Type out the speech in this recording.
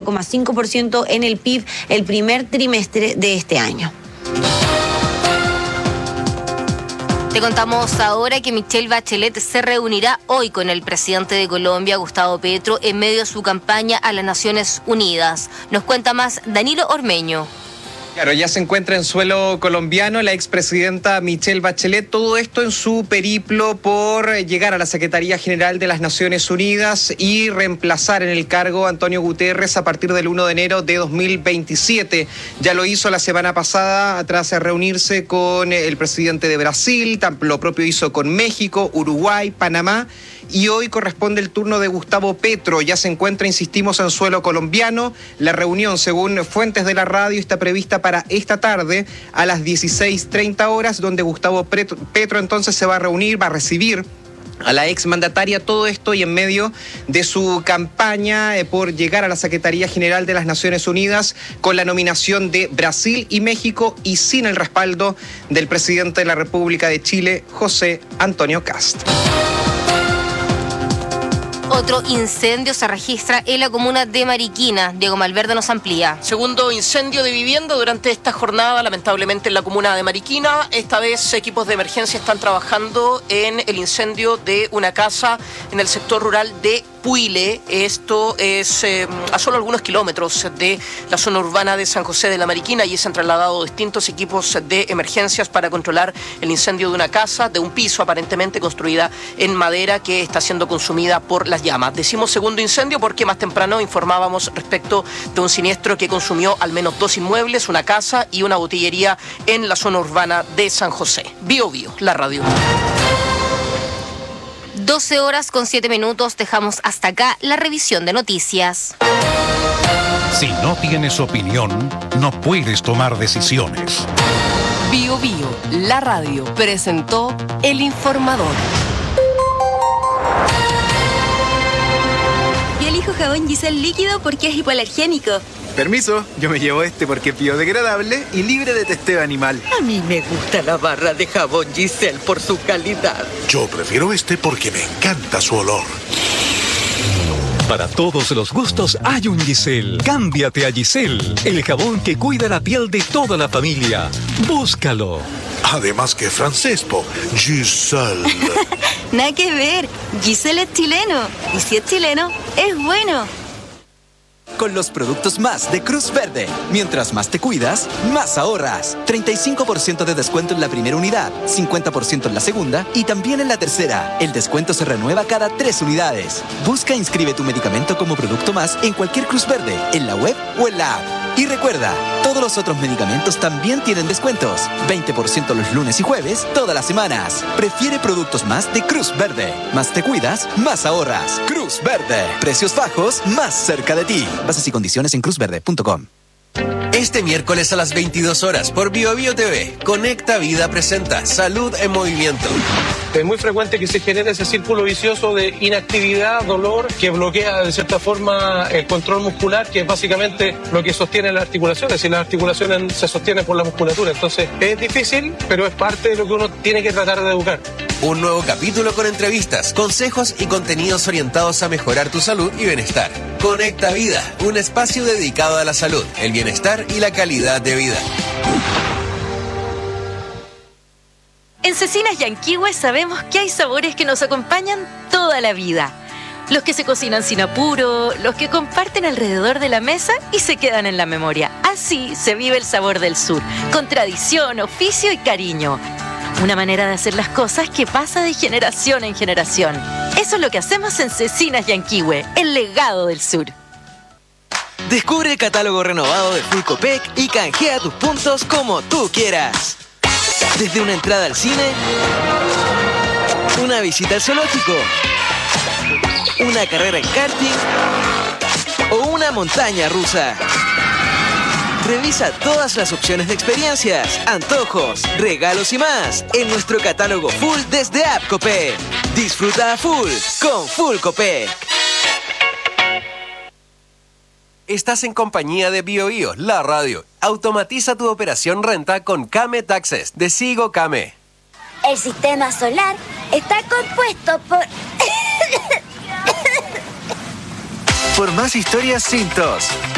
0,5% en el PIB el primer trimestre de este año. Te contamos ahora que Michelle Bachelet se reunirá hoy con el presidente de Colombia, Gustavo Petro, en medio de su campaña a las Naciones Unidas. Nos cuenta más Danilo Ormeño. Claro, ya se encuentra en suelo colombiano la expresidenta Michelle Bachelet, todo esto en su periplo por llegar a la Secretaría General de las Naciones Unidas y reemplazar en el cargo a Antonio Guterres a partir del 1 de enero de 2027. Ya lo hizo la semana pasada tras reunirse con el presidente de Brasil, lo propio hizo con México, Uruguay, Panamá. Y hoy corresponde el turno de Gustavo Petro. Ya se encuentra, insistimos, en suelo colombiano. La reunión, según fuentes de la radio, está prevista para esta tarde a las 16:30 horas, donde Gustavo Petro entonces se va a reunir, va a recibir a la exmandataria, todo esto y en medio de su campaña por llegar a la Secretaría General de las Naciones Unidas con la nominación de Brasil y México y sin el respaldo del presidente de la República de Chile, José Antonio Kast. Otro incendio se registra en la comuna de Mariquina. Diego Malverde nos amplía. Segundo incendio de vivienda durante esta jornada, lamentablemente en la comuna de Mariquina. Esta vez equipos de emergencia están trabajando en el incendio de una casa en el sector rural de Puile. Esto es a solo algunos kilómetros de la zona urbana de San José de la Mariquina y se han trasladado distintos equipos de emergencias para controlar el incendio de una casa, de un piso aparentemente construida en madera que está siendo consumida por las llamas. Decimos segundo incendio porque más temprano informábamos respecto de un siniestro que consumió al menos 2 inmuebles, una casa y una botillería en la zona urbana de San José. Bio Bio, la radio. 12 horas con 7 minutos, dejamos hasta acá la revisión de noticias. Si no tienes opinión, no puedes tomar decisiones. Bio Bio, la radio, presentó El Informador. Yo elijo jabón Giselle líquido porque es hipoalergénico. Permiso, yo me llevo este porque es biodegradable y libre de testeo animal. A mí me gusta la barra de jabón Giselle por su calidad. Yo prefiero este porque me encanta su olor. Para todos los gustos hay un Giselle. Cámbiate a Giselle, el jabón que cuida la piel de toda la familia. Búscalo. Además que francés, Giselle. Nada que ver, Giselle es chileno. Y si es chileno, es bueno. Con los productos más de Cruz Verde. Mientras más te cuidas, más ahorras. 35% de descuento en la primera unidad, 50% en la segunda y también en la tercera. El descuento se renueva cada 3 unidades. Busca e inscribe tu medicamento como producto más en cualquier Cruz Verde, en la web o en la app. Y recuerda, todos los otros medicamentos también tienen descuentos. 20% los lunes y jueves, todas las semanas. Prefiere productos más de Cruz Verde. Más te cuidas, más ahorras. Cruz Verde. Precios bajos, más cerca de ti. Bases y condiciones en cruzverde.com. Este miércoles a las 22 horas por Bio Bio TV, Conecta Vida presenta Salud en Movimiento. Es muy frecuente que se genere ese círculo vicioso de inactividad, dolor, que bloquea de cierta forma el control muscular, que es básicamente lo que sostiene las articulaciones, y las articulaciones se sostienen por la musculatura. Entonces es difícil, pero es parte de lo que uno tiene que tratar de educar. Un nuevo capítulo con entrevistas, consejos y contenidos orientados a mejorar tu salud y bienestar. Conecta Vida, un espacio dedicado a la salud, el bienestar y la calidad de vida. En Cecinas Yanquihue sabemos que hay sabores que nos acompañan toda la vida. Los que se cocinan sin apuro, los que comparten alrededor de la mesa y se quedan en la memoria. Así se vive el sabor del sur, con tradición, oficio y cariño. Una manera de hacer las cosas que pasa de generación en generación. Eso es lo que hacemos en Cecinas Yanquihue, el legado del sur. Descubre el catálogo renovado de Full Copec y canjea tus puntos como tú quieras. Desde una entrada al cine, una visita al zoológico, una carrera en karting o una montaña rusa. Revisa todas las opciones de experiencias, antojos, regalos y más en nuestro catálogo full desde App Copec. Disfruta a full con Full Copec. Estás en compañía de Bio Bio, la radio. Automatiza tu operación renta con Kame Taxes de Sigo Kame. El sistema solar está compuesto por... Por más historias sin tos.